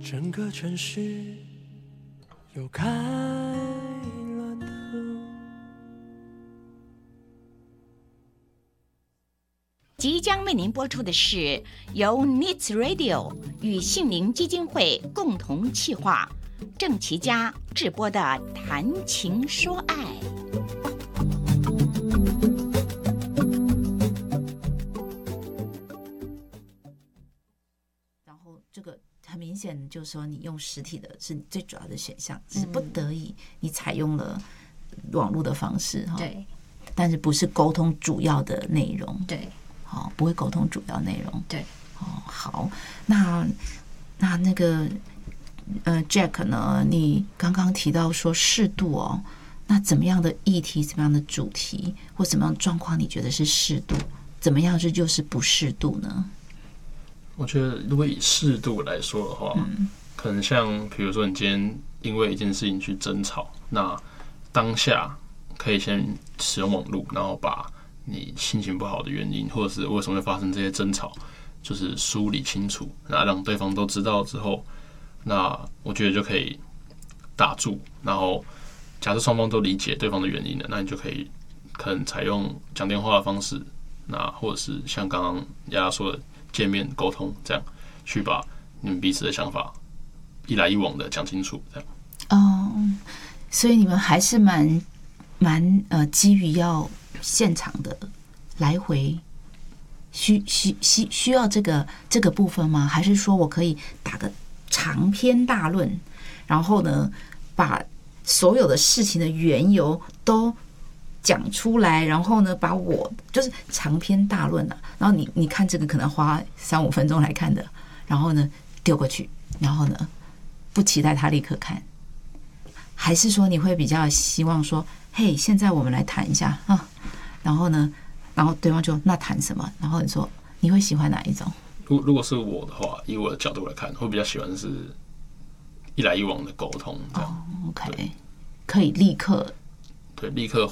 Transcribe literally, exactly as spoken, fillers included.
整个城市又开了头。 即将为您播出的是由 Needs Radio 与杏林基金会共同企划，郑其嘉制播的《谈情说爱》。 然后这个很明显就是说，你用实体的是最主要的选项，是不得已你采用了网络的方式哈。 对， 但是不是沟通主要的内容。 对， 好，不会沟通主要内容。 对， 哦，好，那那那个呃，Jack 呢？你刚刚提到说适度哦，那怎么样的议题、怎么样的主题或怎么样的状况，你觉得是适度？怎么样是就是不适度呢？ 我觉得，如果以适度来说的话，嗯、可能像比如说，你今天因为一件事情去争吵，那当下可以先使用网络，然后把你心情不好的原因，或者是为什么会发生这些争吵，就是梳理清楚，那让对方都知道之后，那我觉得就可以打住。然后，假设双方都理解对方的原因了，那你就可以可能采用讲电话的方式，那或者是像刚刚丫丫说的。见面沟通，这样去把你们彼此的想法一来一往的讲清楚，这样。 哦，所以你们还是蛮蛮呃，基于要现场的来回，需需需需要这个这个部分吗？还是说我可以打个长篇大论，然后呢，把所有的事情的缘由都讲出来，然后呢，把我就是长篇大论啊，然后你你看这个可能花三五分钟来看的，然后呢丢过去，然后呢不期待他立刻看，还是说你会比较希望说，嘿，现在我们来谈一下啊，然后呢，然后对方就那谈什么？然后你说你会喜欢哪一种？ 如如果是我的话，以我的角度来看，会比较喜欢是一来一往的沟通，这样。 哦 ，OK， 可以立刻。 对，立刻